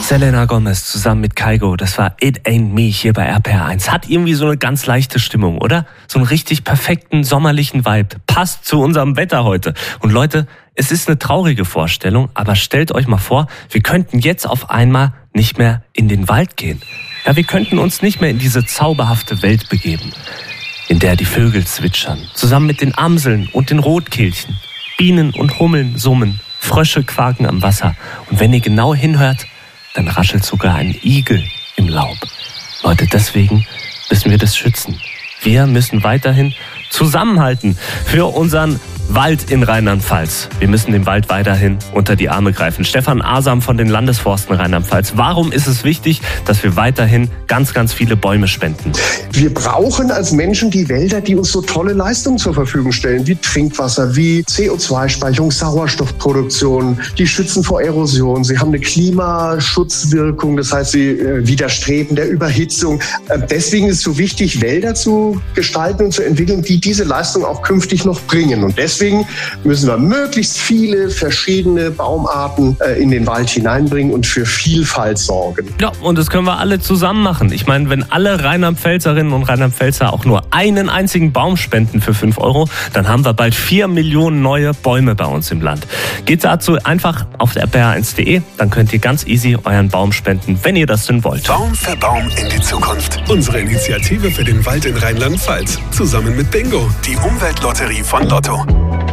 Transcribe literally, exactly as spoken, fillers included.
Selena Gomez zusammen mit Kygo, das war It Ain't Me hier bei R P R eins. Hat irgendwie so eine ganz leichte Stimmung, oder? So einen richtig perfekten sommerlichen Vibe. Passt zu unserem Wetter heute. Und Leute, es ist eine traurige Vorstellung, aber stellt euch mal vor, wir könnten jetzt auf einmal nicht mehr in den Wald gehen. Ja, wir könnten uns nicht mehr in diese zauberhafte Welt begeben, in der die Vögel zwitschern, zusammen mit den Amseln und den Rotkehlchen. Bienen und Hummeln summen, Frösche quaken am Wasser. Und wenn ihr genau hinhört, dann raschelt sogar ein Igel im Laub. Leute, deswegen müssen wir das schützen. Wir müssen weiterhin zusammenhalten für unseren Wald in Rheinland-Pfalz. Wir müssen dem Wald weiterhin unter die Arme greifen. Stefan Asam von den Landesforsten Rheinland-Pfalz. Warum ist es wichtig, dass wir weiterhin ganz, ganz viele Bäume spenden? Wir brauchen als Menschen die Wälder, die uns so tolle Leistungen zur Verfügung stellen, wie Trinkwasser, wie C O zwei Speicherung, Sauerstoffproduktion. Die schützen vor Erosion. Sie haben eine Klimaschutzwirkung, das heißt, sie äh, widerstreben der Überhitzung. Äh, deswegen ist es so wichtig, Wälder zu gestalten und zu entwickeln, die diese Leistung auch künftig noch bringen. Und deswegen Deswegen müssen wir möglichst viele verschiedene Baumarten äh, in den Wald hineinbringen und für Vielfalt sorgen. Ja, und das können wir alle zusammen machen. Ich meine, wenn alle Rheinland-Pfälzerinnen und Rheinland-Pfälzer auch nur einen einzigen Baum spenden für fünf Euro, dann haben wir bald vier Millionen neue Bäume bei uns im Land. Geht dazu einfach auf r p r eins punkt de, dann könnt ihr ganz easy euren Baum spenden, wenn ihr das denn wollt. Baum für Baum in die Zukunft. Unsere Initiative für den Wald in Rheinland-Pfalz. Zusammen mit Bingo, die Umweltlotterie von Lotto.